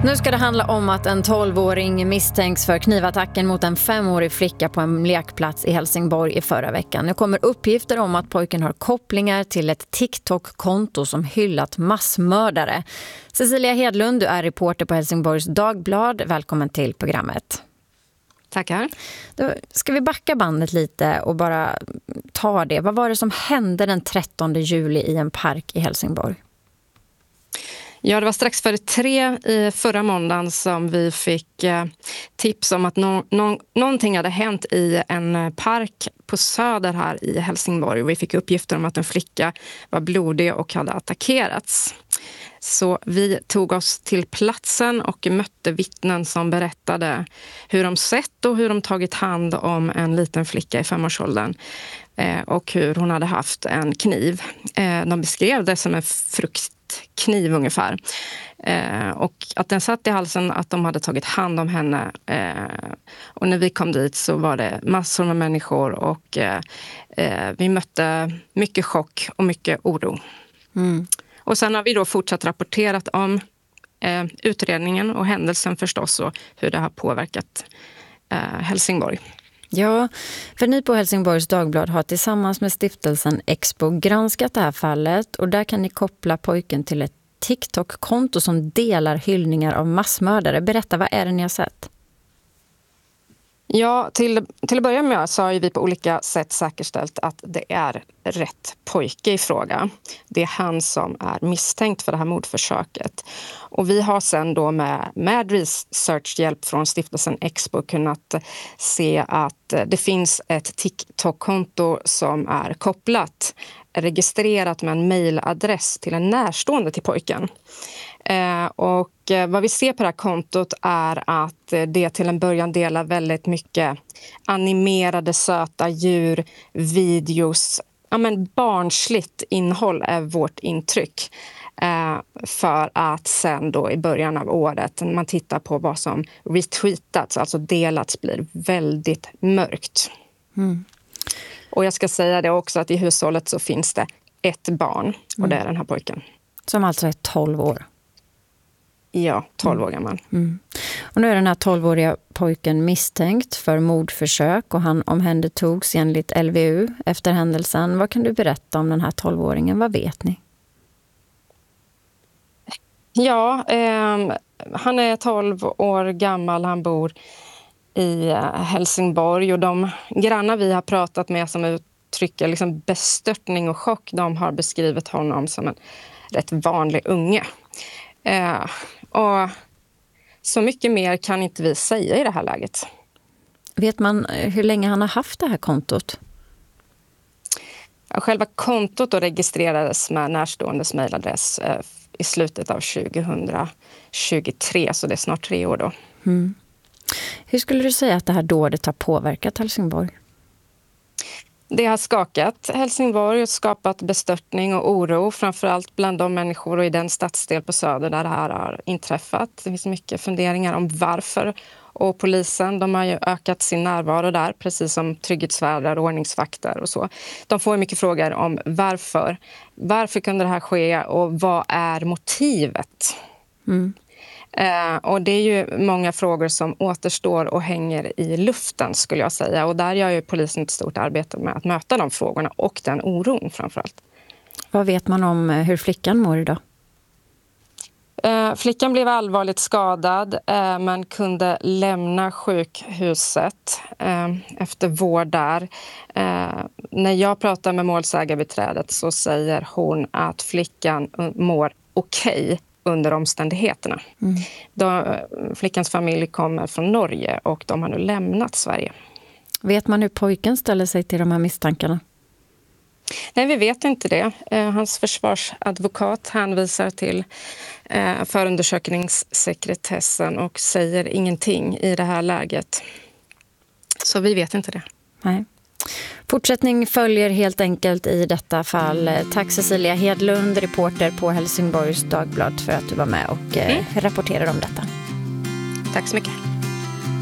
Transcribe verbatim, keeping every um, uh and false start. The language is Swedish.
Nu ska det handla om att en tolvåring misstänks för knivattacken mot en femårig flicka på en lekplats i Helsingborg i förra veckan. Nu kommer uppgifter om att pojken har kopplingar till ett TikTok-konto som hyllat massmördare. Cecilia Hedlund, du är reporter på Helsingborgs Dagblad. Välkommen till programmet. Tackar. Då ska vi backa bandet lite och bara ta det. Vad var det som hände den trettonde juli i en park i Helsingborg? Ja, det var strax före tre i förra måndagen som vi fick eh, tips om att no- no- någonting hade hänt i en park på Söder här i Helsingborg. Vi fick uppgifter om att en flicka var blodig och hade attackerats. Så vi tog oss till platsen och mötte vittnen som berättade hur de sett och hur de tagit hand om en liten flicka i femårsåldern eh, och hur hon hade haft en kniv. Eh, de beskrev det som en fruktkniv ungefär. Eh, och att den satt i halsen, att de hade tagit hand om henne. Eh, och när vi kom dit så var det massor med människor och eh, eh, vi mötte mycket chock och mycket oro. Mm. Och sen har vi då fortsatt rapporterat om eh, utredningen och händelsen förstås och hur det har påverkat eh, Helsingborg. Ja, för ni på Helsingborgs Dagblad har tillsammans med stiftelsen Expo granskat det här fallet och där kan ni koppla pojken till ett TikTok-konto som delar hyllningar av massmördare. Berätta, vad är det ni har sett? Ja, till, till att börja med så har vi på olika sätt säkerställt att det är rätt pojke i fråga. Det är han som är misstänkt för det här mordförsöket. Och vi har sen då med, med researchhjälp från stiftelsen Expo kunnat se att det finns ett TikTok-konto som är kopplat, registrerat med en mejladress till en närstående till pojken. Eh, och eh, vad vi ser på det här kontot är att eh, det till en början delar väldigt mycket animerade söta djur, videos, ja men barnsligt innehåll är vårt intryck. Eh, för att sen då i början av året, när man tittar på vad som retweetats, alltså delats, blir väldigt mörkt. Mm. Och jag ska säga det också att i hushållet så finns det ett barn och det är den här pojken. Som alltså är tolv år. Ja, tolv år gammal. Mm. Och nu är den här tolvåriga pojken misstänkt för mordförsök och han omhändertogs enligt L V U efter händelsen. Vad kan du berätta om den här tolvåringen? Vad vet ni? Ja, eh, han är tolv år gammal. Han bor i Helsingborg och de grannar vi har pratat med som uttrycker liksom bestörtning och chock, de har beskrivit honom som en rätt vanlig unge. Eh, och så mycket mer kan inte vi säga i det här läget. Vet man hur länge han har haft det här kontot? Ja, själva kontot då registrerades med närståendes mejladress eh, i slutet av tjugohundratjugotre, så det är snart tre år då. Mm. Hur skulle du säga att det här dådet har påverkat Helsingborg? Det har skakat Helsingborg och skapat bestörtning och oro, framförallt bland de människor och i den stadsdel på Söder där det här har inträffat. Det finns mycket funderingar om varför. Och polisen, de har ju ökat sin närvaro där, precis som trygghetsvärdar och ordningsvakter och så. De får mycket frågor om varför. Varför kunde det här ske och vad är motivet? Mm. Eh, och det är ju många frågor som återstår och hänger i luften, skulle jag säga. Och där gör ju polisen ett stort arbete med att möta de frågorna och den oron framförallt. Vad vet man om hur flickan mår idag? Eh, flickan blev allvarligt skadad eh, men kunde lämna sjukhuset eh, efter vård där. Eh, när jag pratar med målsägarbiträdet så säger hon att flickan mår okej under omständigheterna. Mm. De, flickans familj kommer från Norge och de har nu lämnat Sverige. Vet man hur pojken ställer sig till de här misstankarna? Nej, vi vet inte det. Eh, hans försvarsadvokat hänvisar till eh, förundersökningssekretessen och säger ingenting i det här läget. Så vi vet inte det. Nej. Fortsättning följer helt enkelt i detta fall. Tack Cecilia Hedlund, reporter på Helsingborgs Dagblad, för att du var med och mm. rapporterade om detta. Tack så mycket.